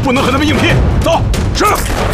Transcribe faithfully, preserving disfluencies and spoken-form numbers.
不能和他们硬拼。走，是。